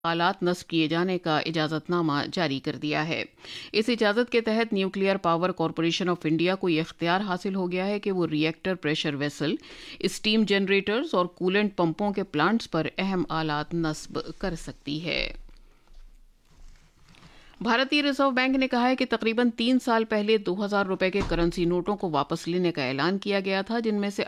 آلات نصب کیے جانے کا اجازت نامہ جاری کر دیا ہے۔ اس اجازت کے تحت nuclear power corporation of India کو یہ اختیار حاصل ہو گیا ہے کہ وہ ری actor pressure vessel, esteem generators اور کولنٹ پمپوں کے پلانٹس پر اہم آلات نصب کر سکتی ہے۔ بھارتی ریزرو بینک نے کہا ہے کہ تقریباً 3 سال پہلے 2000 روپے کے کرنسی نوٹوں کو واپس لینے کا اعلان کیا گیا تھا، جن میں سے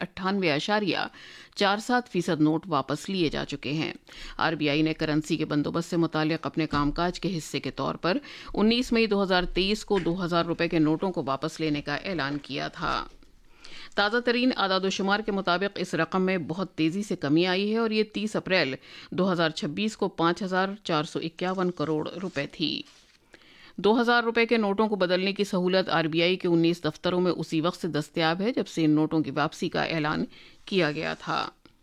98.47% نوٹ واپس لیے جا چکے ہیں۔ آر بی آئی نے کرنسی کے بندوبست سے متعلق اپنے کام کاج کے حصے کے طور پر 19 مئی 2023 کو 2000 روپے کے نوٹوں کو واپس لینے کا اعلان کیا تھا۔ تازہ ترین اعداد و شمار کے مطابق اس رقم میں بہت تیزی سے کمی آئی ہے اور یہ 30 اپریل 2026 کو 5451 کروڑ روپے تھی۔ 2000 روپے کے نوٹوں کو بدلنے کی سہولت آر بی آئی کے 19 دفتروں میں اسی وقت سے دستیاب ہے جب سے ان نوٹوں کی واپسی کا اعلان کیا گیا تھا۔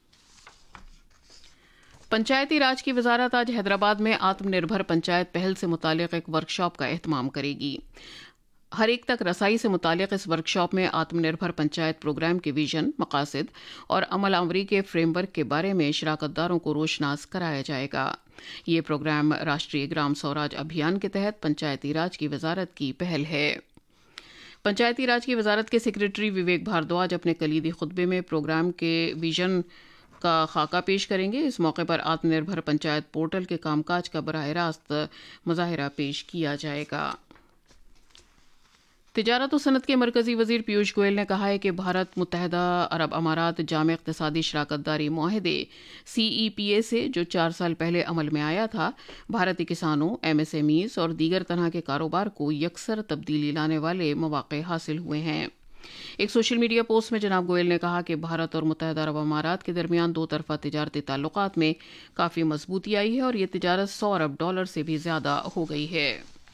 پنچایتی راج کی وزارت آج حیدرآباد میں آتم نربھر پنچایت پہل سے متعلق ایک ورکشاپ کا اہتمام کرے گی۔ ہر ایک تک رسائی سے متعلق اس ورکشاپ میں آتم نربھر پنچایت پروگرام کے ویژن، مقاصد اور عمل آوری کے فریم ورک کے بارے میں شراکت داروں کو روشناس کرایا جائے گا۔ یہ پروگرام راشٹریہ گرام سوراج ابھیان کے تحت پنچایتی راج کی وزارت کی پہل ہے۔ پنچایتی راج کی وزارت کے سیکریٹری وویک بھاردواج اپنے کلیدی خطبے میں پروگرام کے ویژن کا خاکہ پیش کریں گے۔ اس موقع پر آتم نربھر پنچایت پورٹل کے کام کاج کا براہ راست مظاہرہ پیش کیا جائے گا۔ تجارت و صنعت کے مرکزی وزیر پیوش گوئل نے کہا ہے کہ بھارت متحدہ عرب امارات جامع اقتصادی شراکت داری معاہدے CEPA سے جو 4 سال پہلے عمل میں آیا تھا، بھارتی کسانوں، MSMEs اور دیگر طرح کے کاروبار کو یکسر تبدیلی لانے والے مواقع حاصل ہوئے ہیں۔ ایک سوشل میڈیا پوسٹ میں جناب گوئل نے کہا کہ بھارت اور متحدہ عرب امارات کے درمیان 2 طرفہ تجارتی تعلقات میں کافی مضبوطی آئی ہے اور یہ تجارت $100 ارب سے بھی زیادہ ہو گئی ہے۔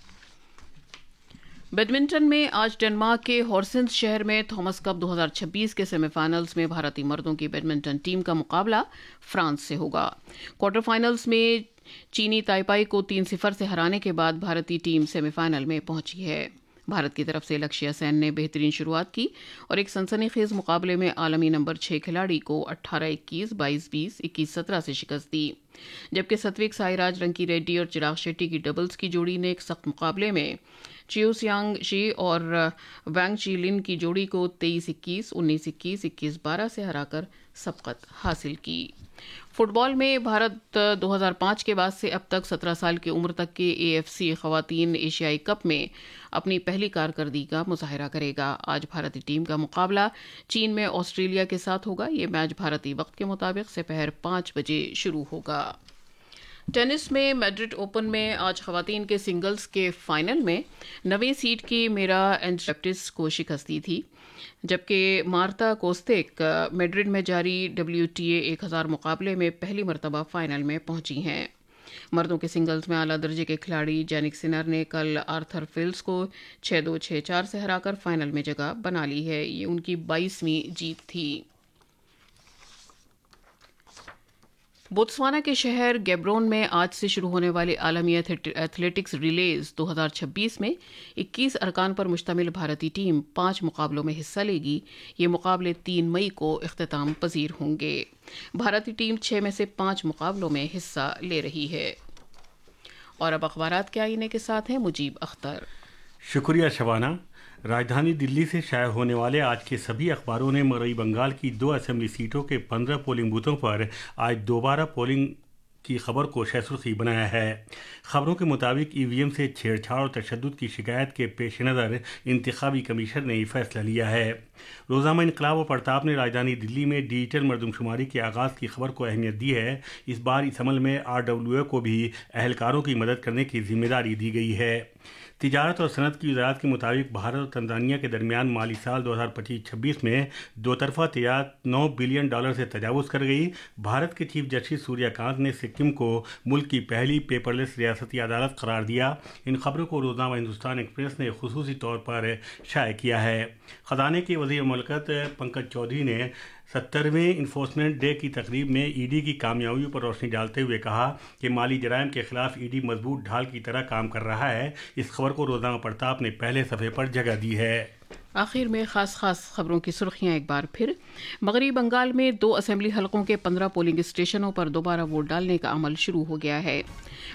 بیڈمنٹن میں آج ڈنمارک کے ہورسنس شہر میں تھامس کپ 2026 کے سیمی فائنلز میں بھارتی مردوں کی بیڈمنٹن ٹیم کا مقابلہ فرانس سے ہوگا۔ کوارٹر فائنلز میں چینی تائپائی کو 3-0 سے ہرانے کے بعد بھارتی ٹیم سیمی فائنل میں پہنچی ہے۔ بھارت کی طرف سے لکشیا سین نے بہترین شروعات کی اور ایک سنسنی خیز مقابلے میں عالمی نمبر 6 کھلاڑی کو 18-21، 22-20، 21-17 سے شکست دی، جبکہ ستوک سائی راج رنکی ریڈی اور چراغ شیٹی کی ڈبلز کی جوڑی نے ایک سخت مقابلے میں چیو سیانگ شی اور وانگ چی لن کی جوڑی کو 23-21، 19-21، 21-12 سے ہرا کر سبقت حاصل کی۔ فٹ بال میں بھارت 2005 کے بعد سے اب تک 17 سال کی عمر تک کے AFC خواتین ایشیائی کپ میں اپنی پہلی کارکردگی کا مظاہرہ کرے گا۔ آج بھارتی ٹیم کا مقابلہ چین میں آسٹریلیا کے ساتھ ہوگا۔ یہ میچ بھارتی وقت کے مطابق سپہر 5 بجے شروع ہوگا۔ ٹینس میں میڈرڈ اوپن میں آج خواتین کے سنگلز کے فائنل میں 9ویں سیڈ کی میرا اینڈریپٹس کو شکست دی تھی، جبکہ مارتا کوستیک میڈرڈ میں جاری WTA 1000 مقابلے میں پہلی مرتبہ فائنل میں پہنچی ہیں۔ مردوں کے سنگلز میں اعلیٰ درجے کے کھلاڑی جینک سنر نے کل آرتھر فیلز کو 6-2، 6-4 سے ہرا کر فائنل میں جگہ بنا لی ہے۔ یہ ان کی 22ویں جیت تھی۔ بوتسوانا کے شہر گیبرون میں آج سے شروع ہونے والی عالمی ایتھلیٹکس ریلیز 2026 میں 21 ارکان پر مشتمل بھارتی ٹیم 5 مقابلوں میں حصہ لے گی۔ یہ مقابلے 3 مئی کو اختتام پذیر ہوں گے۔ بھارتی ٹیم 6 میں سے 5 مقابلوں میں حصہ لے رہی ہے۔ اور اب اخبارات کے آئینے کے ساتھ ہیں مجیب اختر۔ شکریہ شبانہ۔ راجدھانی دلی سے شائع ہونے والے آج کے سبھی اخباروں نے مغربی بنگال کی 2 اسمبلی سیٹوں کے 15 پولنگ بوتھوں پر آج دوبارہ پولنگ کی خبر کو شہ سرخی بنایا ہے۔ خبروں کے مطابق EVM سے چھیڑ چھاڑ اور تشدد کی شکایت کے پیش نظر انتخابی کمیشن نے یہ فیصلہ لیا ہے۔ روزنامہ انقلاب و پرتاپ نے راجدھانی دلی میں ڈیجیٹل مردم شماری کے آغاز کی خبر کو اہمیت دی ہے۔ اس بار اس عمل میں RWA کو بھی اہلکاروں کی مدد کرنے کی ذمہ داری دی گئی ہے۔ تجارت اور صنعت کی وزارت کے مطابق بھارت اور تنزانیہ کے درمیان مالی سال 2025-26 میں 2 طرفہ تجارت $9 بلین سے تجاوز کر گئی۔ بھارت کے چیف جسٹس سوریہ کانت نے سکم کو ملک کی پہلی پیپر لیس ریاستی عدالت قرار دیا۔ ان خبروں کو روزنامہ ہندوستان ایکسپریس نے خصوصی طور پر شائع کیا ہے۔ خزانے کے وزیر مملکت پنکج چودھری نے 70ویں انفورسمنٹ ڈے کی تقریب میں ED کی کامیابیوں پر روشنی ڈالتے ہوئے کہا کہ مالی جرائم کے خلاف ED مضبوط ڈھال کی طرح کام کر رہا ہے۔ اس خبر کو روزنامہ پرتاپ نے پہلے صفحے پر جگہ دی ہے۔ آخر میں خاص خبروں کی سرخیاں ایک بار پھر۔ مغربی بنگال میں 2 اسمبلی حلقوں کے 15 پولنگ اسٹیشنوں پر دوبارہ ووٹ ڈالنے کا عمل شروع ہو گیا ہے۔